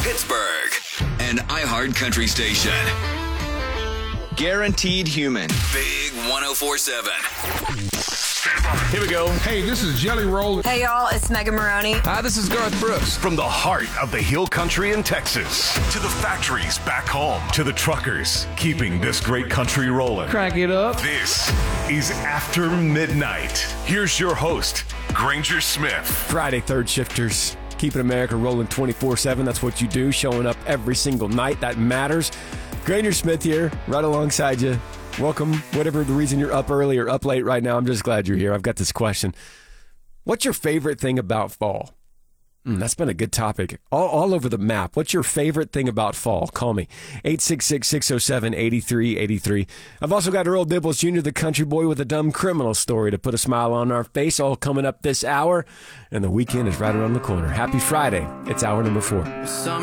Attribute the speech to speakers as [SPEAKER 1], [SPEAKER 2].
[SPEAKER 1] Pittsburgh, an iHeart Country station.
[SPEAKER 2] Guaranteed human.
[SPEAKER 1] Big 104.7.
[SPEAKER 3] Here we go.
[SPEAKER 4] Hey, this is Jelly Roll.
[SPEAKER 5] Hey, y'all, it's Megan Maroney.
[SPEAKER 3] Hi, this is Garth Brooks.
[SPEAKER 6] From the heart of the Hill Country in Texas to the factories back home to the truckers keeping this great country rolling.
[SPEAKER 3] Crank it up.
[SPEAKER 6] This is After Midnight. Here's your host, Granger Smith.
[SPEAKER 7] Friday third shifters, keeping America rolling 24/7. That's what you do, showing up every single night. That matters. Granger Smith here, right alongside you. Welcome. Whatever the reason you're up early or up late right now, I'm just glad you're here. I've got this question. What's your favorite thing about fall? That's been a good topic. All over the map. What's your favorite thing about fall? Call me. 866-607-8383. I've also got Earl Dibbles Jr., the country boy with a dumb criminal story to put a smile on our face, all coming up this hour. And the weekend is right around the corner. Happy Friday. It's hour number 4.